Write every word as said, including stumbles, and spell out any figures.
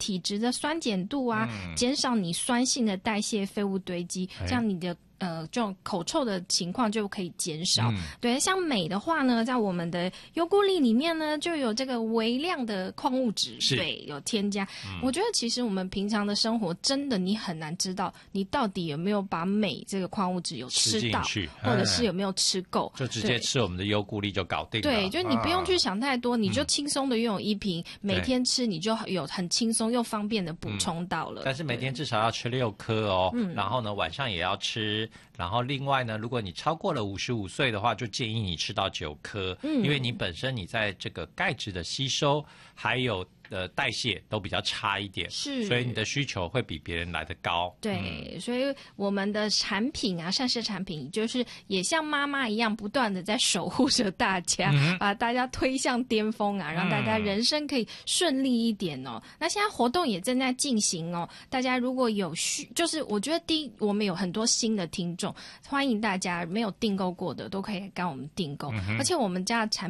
体质的酸碱度啊，减、嗯、少你酸性的代谢废物堆积，这样你的呃，这种口臭的情况就可以减少。嗯、对，像镁的话呢，在我们的优菇粒里面呢，就有这个微量的矿物质，对，有添加。嗯、我觉得其实我们平常的生活，真的你很难知道你到底有没有把镁这个矿物质有吃到，吃或者是有没有吃够， 就直接吃我们的优菇粒就搞定了。 对，就你不用去想太多，啊、你就轻松的拥有一瓶，嗯、每天吃你就有很轻松又方便的补充到了。嗯、 但是每天至少要吃六颗哦，嗯、然后呢晚上也要吃。然后另外呢，如果你超过了五十五岁的话，就建议你吃到九颗，嗯，因为你本身你在这个钙质的吸收还有呃代谢都比较差一点，是，所以你的需求会比别人来得高。 对，嗯、所以我们的产品啊，膳食产品就是也像妈妈一样，不断的在守护着大家，嗯、把大家推向巅峰啊，让大家人生可以顺利一点哦。嗯、那现在活动也正在进行哦，大家如果有需，就是我觉得第一，我们有很多新的听众。欢迎大家没有订购过的都可以跟我们订购，嗯、而且我们家的产